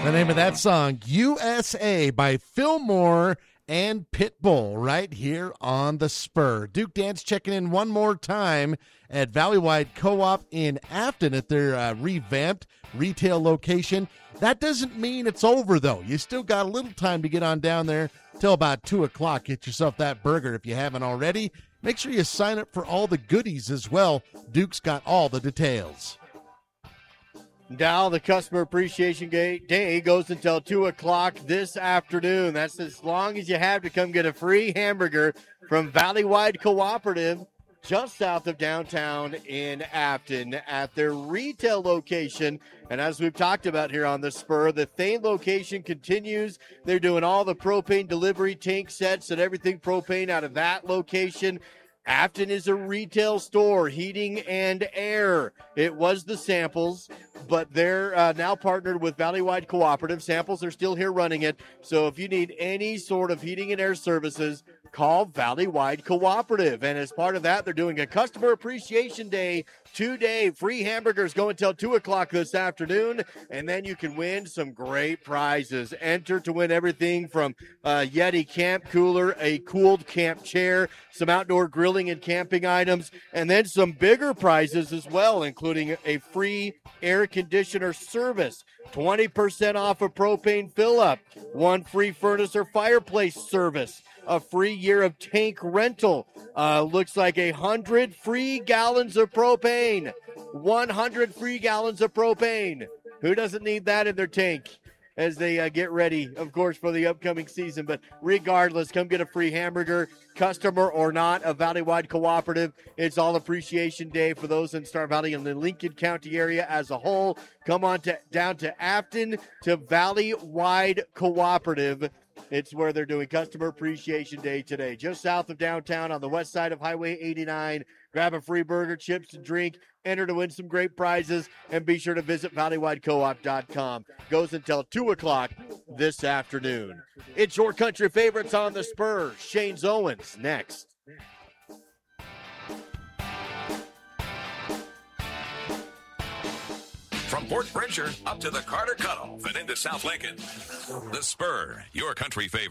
The name of that song, USA by Phil Moore and Pitbull, right here on the Spur. Duke Dance checking in one more time at Valleywide Co-op in Afton at their revamped retail location. That doesn't mean it's over, though. You still got a little time to get on down there till about 2 o'clock. Get yourself that burger if you haven't already. Make sure you sign up for all the goodies as well. Duke's got all the details. Dow, the Customer Appreciation Day goes until 2 o'clock this afternoon. That's as long as you have to come get a free hamburger from Valleywide Cooperative just south of downtown in Afton at their retail location. And as we've talked about here on the Spur, the Thane location continues. They're doing all the propane delivery tank sets and everything propane out of that location. Afton is a retail store, heating and air. It was the Samples, but they're now partnered with Valleywide Cooperative. Samples are still here running it. So if you need any sort of heating and air services, call Valleywide Cooperative. And as part of that, they're doing a Customer Appreciation Day, 2-day free hamburgers go until 2 o'clock this afternoon. And then you can win some great prizes. Enter to win everything from a Yeti camp cooler, a cooled camp chair, some outdoor grilling and camping items, and then some bigger prizes as well, including a free air conditioner service, 20% off a propane fill-up, one free furnace or fireplace service, a free year of tank rental, looks like 100 free gallons of propane, 100 free gallons of propane. Who doesn't need that in their tank as they get ready, of course, for the upcoming season? But regardless, come get a free hamburger, customer or not, of Valleywide Cooperative. It's All Appreciation Day for those in Star Valley and the Lincoln County area as a whole. Come on down to Afton to Valleywide Cooperative. It's where they're doing Customer Appreciation Day today. Just south of downtown on the west side of Highway 89. Grab a free burger, chips to drink, enter to win some great prizes, and be sure to visit ValleywideCoop.com. Goes until 2 o'clock this afternoon. It's your country favorites on the Spur. Shane's Owens next. From Port Bridger up to the Carter Cutoff and into South Lincoln. The Spur, your country favorite.